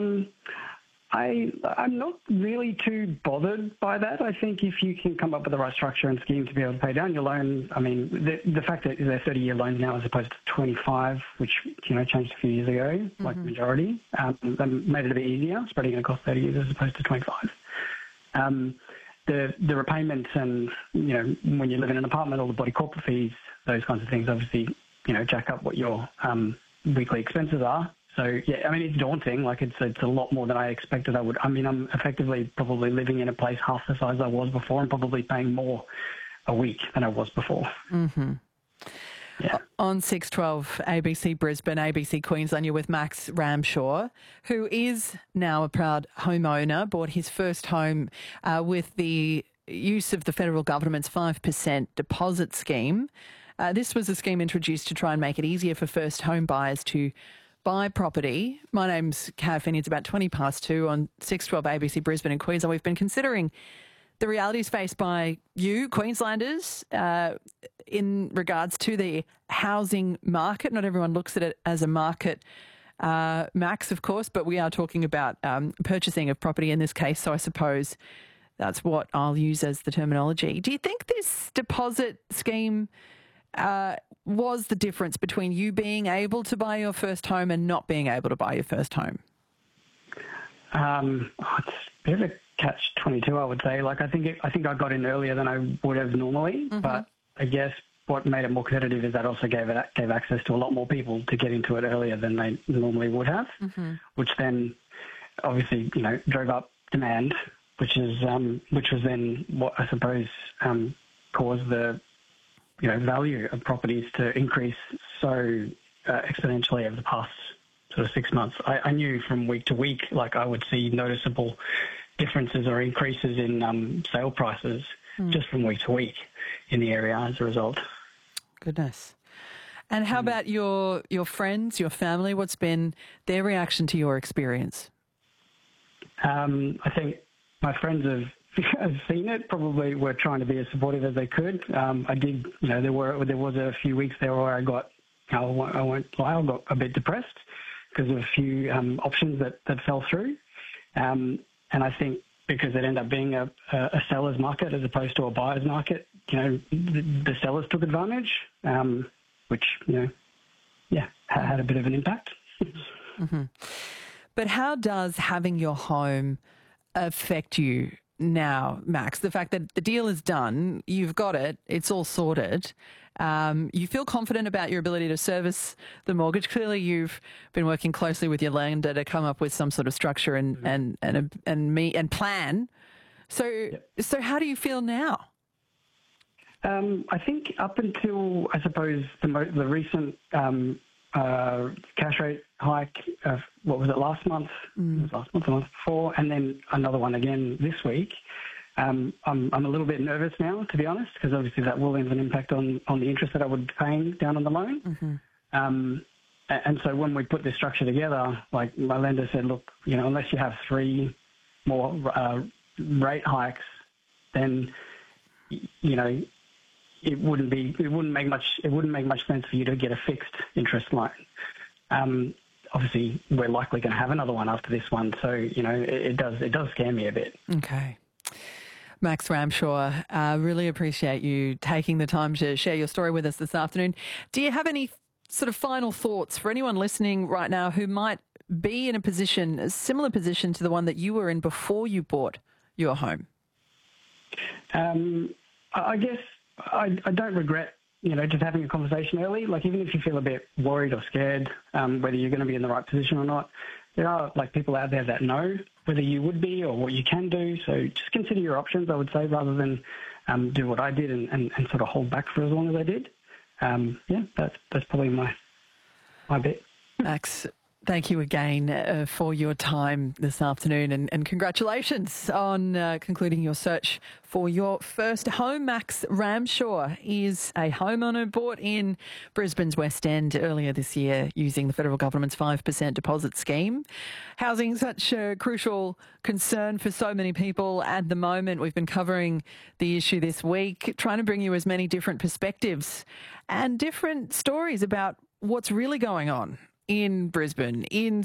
I'm not really too bothered by that. I think if you can come up with the right structure and scheme to be able to pay down your loan, I mean, the fact that they're 30-year loans now as opposed to 25, which, changed a few years ago, like the majority, that made it a bit easier, spreading it across 30 years as opposed to 25. The repayments and, when you live in an apartment, all the body corporate fees, those kinds of things, obviously, jack up what your weekly expenses are. So, yeah, I mean, it's daunting. Like, it's a lot more than I expected I would. I mean, I'm effectively probably living in a place half the size I was before and probably paying more a week than I was before. Mm-hmm. Yeah. On 612 ABC Brisbane, ABC Queensland, you're with Max Ramshaw, who is now a proud homeowner, bought his first home with the use of the federal government's 5% deposit scheme. This was a scheme introduced to try and make it easier for first home buyers to buy property. My name's Kat Finney. It's about 2:20 on 612 ABC Brisbane and Queensland. We've been considering the realities faced by you, Queenslanders, in regards to the housing market. Not everyone looks at it as a market, Max, of course, but we are talking about purchasing of property in this case, so I suppose that's what I'll use as the terminology. Do you think this deposit scheme was the difference between you being able to buy your first home and not being able to buy your first home? It's a bit of a catch-22, I would say. Like, I think I got in earlier than I would have normally, but I guess what made it more competitive is that also gave access to a lot more people to get into it earlier than they normally would have, which then obviously, drove up demand, which was then what I suppose caused the value of properties to increase so exponentially over the past sort of 6 months. I knew from week to week, like, I would see noticeable differences or increases in sale prices just from week to week in the area as a result. Goodness. And how about your friends, your family? What's been their reaction to your experience? I think my friends have seen it, probably were trying to be as supportive as they could. I did, there was a few weeks there where I got a bit depressed because of a few options that fell through. And I think because it ended up being a seller's market as opposed to a buyer's market, the sellers took advantage, which, had a bit of an impact. But how does having your home affect you now, Max? The fact that the deal is done, you've got it, it's all sorted. You feel confident about your ability to service the mortgage. Clearly, you've been working closely with your lender to come up with some sort of structure and plan. So how do you feel now? I think up until, I suppose, the recent cash rate hike of, what was it, last month? It was last month, the month before, and then another one again this week. I'm a little bit nervous now, to be honest, because obviously that will have an impact on the interest that I would be paying down on the loan. And so when we put this structure together, like, my lender said, look, unless you have 3 more rate hikes, then it wouldn't make much sense for you to get a fixed interest loan. Obviously, we're likely going to have another one after this one, so it does scare me a bit. Okay. Max Ramshaw, really appreciate you taking the time to share your story with us this afternoon. Do you have any sort of final thoughts for anyone listening right now who might be in a similar position to the one that you were in before you bought your home? I guess I don't regret, just having a conversation early. Like, even if you feel a bit worried or scared, whether you're going to be in the right position or not, there are, like, people out there that know whether you would be or what you can do. So just consider your options, I would say, rather than do what I did and sort of hold back for as long as I did. That's probably my bit. Max, thank you again for your time this afternoon, and congratulations on concluding your search for your first home. Max Ramshaw is a homeowner bought in Brisbane's West End earlier this year using the federal government's 5% deposit scheme. Housing, such a crucial concern for so many people at the moment. We've been covering the issue this week, trying to bring you as many different perspectives and different stories about what's really going on in Brisbane, in